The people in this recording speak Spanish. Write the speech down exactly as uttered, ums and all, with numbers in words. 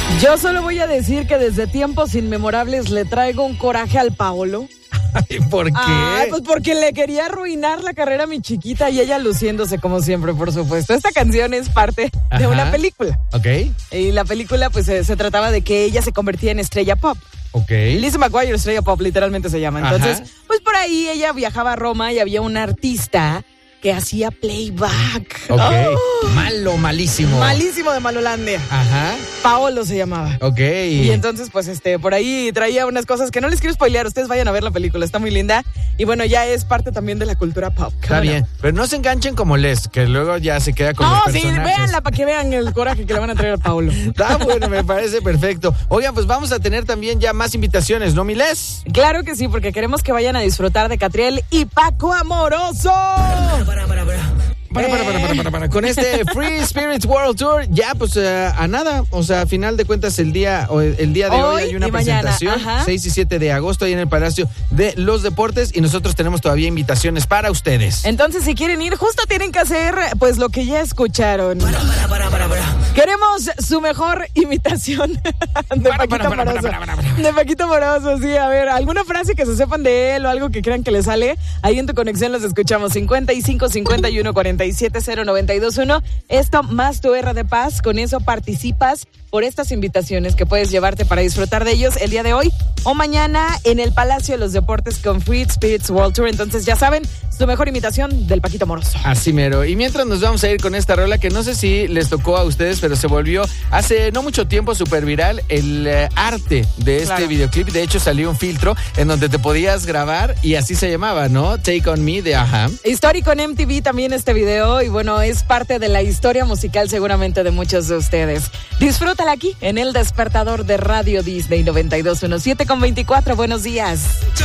Yo solo voy a decir que desde tiempos inmemorables le traigo un coraje al Paolo. ¿Por qué? Ah, pues porque le quería arruinar la carrera a mi chiquita y ella luciéndose como siempre, por supuesto. Esta canción es parte Ajá. de una película. Ok. Y la película pues se, se trataba de que ella se convertía en estrella pop. Ok. Lizzie McGuire, estrella pop, literalmente se llama. Entonces, Ajá. pues por ahí ella viajaba a Roma y había un artista que hacía playback. Ok. Oh, Malo, malísimo. malísimo de Malolandia. Ajá. Paolo se llamaba. Ok. Y entonces, pues, este, por ahí traía unas cosas que no les quiero spoilear. Ustedes vayan a ver la película, está muy linda. Y bueno, ya es parte también de la cultura pop. Está bien, no? Pero no se enganchen como Les, que luego ya se queda con no, los sí, personajes. véanla para que vean el coraje que le van a traer a Paolo. Está bueno, me parece perfecto. Oigan, pues vamos a tener también ya más invitaciones, ¿no, Miles? Claro que sí, porque queremos que vayan a disfrutar de Catriel y Paco Amoroso. Para, para, para, para. Para, para, para, para, para, para. Con este Free Spirits World Tour, ya pues uh, a nada, o sea, a final de cuentas el día o el día de hoy, Hoy hay una y mañana, presentación, ajá. seis y siete de agosto ahí en el Palacio de los Deportes y nosotros tenemos todavía invitaciones para ustedes. Entonces, si quieren ir, justo tienen que hacer pues lo que ya escucharon. Para, para, para, para, para. Queremos su mejor imitación de Para, Paquito para, para, Amoroso. para, para, para. De Paquito Amoroso, sí. A ver, alguna frase que se sepan de él o algo que crean que le sale. Ahí en tu conexión los escuchamos. cincuenta y cinco, cincuenta y uno, cuarenta y siete, cero, noventa y dos, uno. Esto más tu R de Paz. Con eso participas por estas invitaciones que puedes llevarte para disfrutar de ellos el día de hoy o mañana en el Palacio de los Deportes con Free Spirits World Tour. Entonces, ya saben, su mejor imitación del Paquito Amoroso. Así mero. Y mientras nos vamos a ir con esta rola que no sé si les tocó a ustedes, pero se volvió hace no mucho tiempo súper viral el eh, arte de este Claro. videoclip. De hecho, salió un filtro en donde te podías grabar y así se llamaba, ¿no? Take On Me de Ajá. Histórico en M T V también este video y bueno, es parte de la historia musical seguramente de muchos de ustedes. Disfrútala aquí en El Despertador de Radio Disney noventa y dos punto siete con veinticuatro. Buenos días.